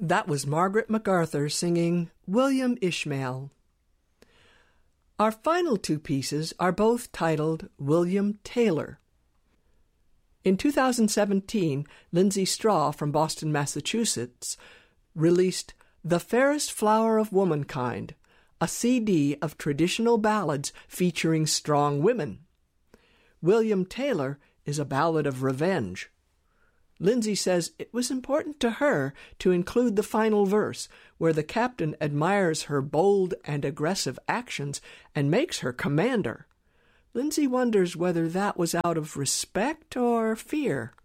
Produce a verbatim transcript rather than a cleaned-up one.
That was Margaret MacArthur singing William Ishmael. Our final two pieces are both titled William Taylor. In two thousand seventeen, Lindsay Straw from Boston, Massachusetts, released The Fairest Flower of Womankind, a C D of traditional ballads featuring strong women. William Taylor is a ballad of revenge. Lindsay says it was important to her to include the final verse, where the captain admires her bold and aggressive actions and makes her commander. Lindsay wonders whether that was out of respect or fear.